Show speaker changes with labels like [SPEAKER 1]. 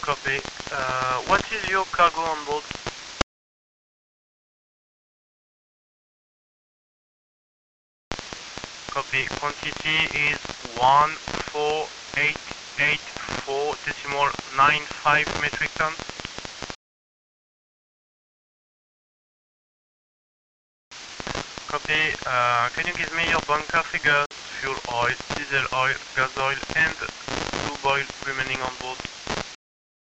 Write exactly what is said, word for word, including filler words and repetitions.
[SPEAKER 1] Copy. Uh, what is your cargo on board? Copy. Quantity is one four eight eight four decimal nine five metric tons. Copy. Uh, can you give me your bunker figures, fuel oil, diesel oil, gas oil, and lube oil remaining on board?